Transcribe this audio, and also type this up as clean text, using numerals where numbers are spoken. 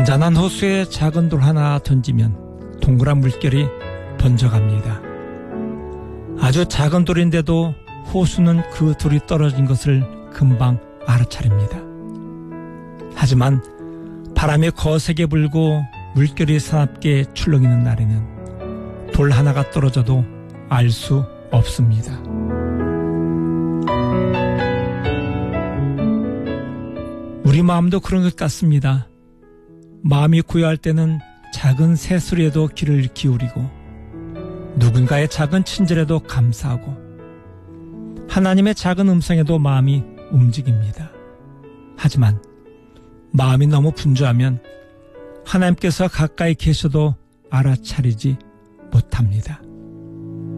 잔잔한 호수에 작은 돌 하나 던지면 동그란 물결이 번져갑니다. 아주 작은 돌인데도 호수는 그 돌이 떨어진 것을 금방 알아차립니다. 하지만 바람이 거세게 불고 물결이 사납게 출렁이는 날에는 돌 하나가 떨어져도 알 수 없습니다. 우리 마음도 그런 것 같습니다. 마음이 고요할 때는 작은 새소리에도 귀를 기울이고 누군가의 작은 친절에도 감사하고 하나님의 작은 음성에도 마음이 움직입니다. 하지만 마음이 너무 분주하면 하나님께서 가까이 계셔도 알아차리지 못합니다.